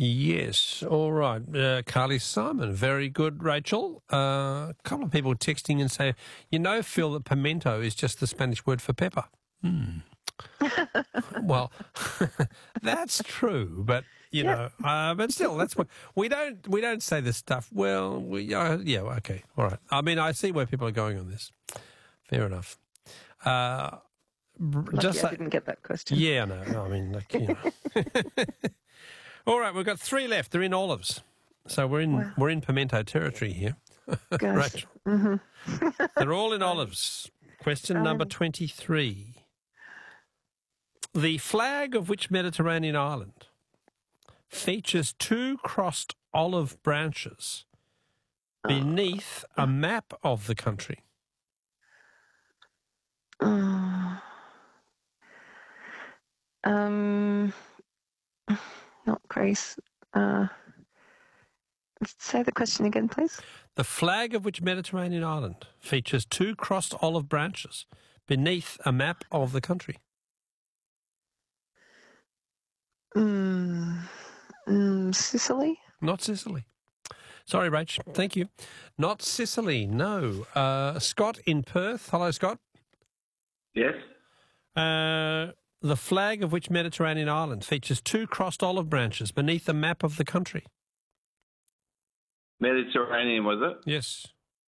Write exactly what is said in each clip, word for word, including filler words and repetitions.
Yes. All right. Uh, Carly Simon. Very good, Rachel. Uh, a couple of people texting and say, you know, Phil, that pimento is just the Spanish word for pepper. Hmm. Well, that's true, but you yep. know, uh, but still, that's what we don't we don't say this stuff. Well, we uh, yeah, okay, all right. I mean, I see where people are going on this. Fair enough. Uh, Lucky just I didn't get that question. Yeah, no, no I mean, like, you know. All right, we've got three left. They're in olives, so we're in wow. we're in pimento territory here. Gosh. Mm-hmm. They're all in olives. Question um, number twenty-three. The flag of which Mediterranean island features two crossed olive branches beneath a map of the country? Uh, um, not Greece. Uh, say the question again, please. The flag of which Mediterranean island features two crossed olive branches beneath a map of the country? Mm, mm, Sicily? Not Sicily. Sorry, Rach. Thank you. Not Sicily, no. Uh, Scott in Perth. Hello, Scott. Yes. Uh, the flag of which Mediterranean island features two crossed olive branches beneath the map of the country? Mediterranean, was it? Yes.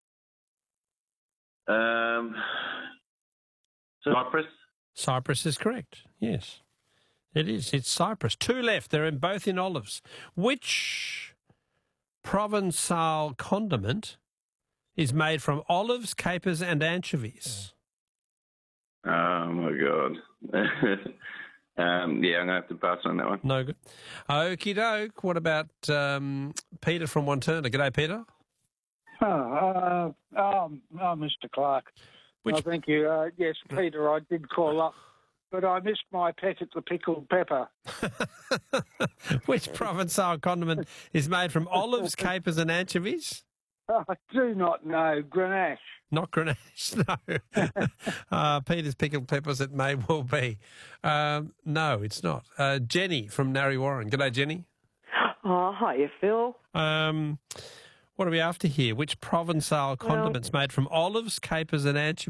Um, Cyprus? Cyprus is correct, yes. It is. It's Cyprus. Two left. They're in both in olives. Which Provençal condiment is made from olives, capers and anchovies? Oh, my God. um, yeah, I'm going to have to pass on that one. No good. Okie doke. What about um, Peter from Wantirna? G'day, Peter. Oh, uh, um, oh, Mister Clark. Which... Oh, thank you. Uh, yes, Peter, I did call up. But I missed my peck at the pickled pepper. Which Provençal condiment is made from olives, capers and anchovies? I do not know. Grenache. Not Grenache, no. uh, Peter's pickled peppers, it may well be. Um, no, it's not. Uh, Jenny from Narre Warren. G'day, Jenny. Oh, hiya, Phil. Um, what are we after here? Which Provençal condiment's well, made from olives, capers and anchovies?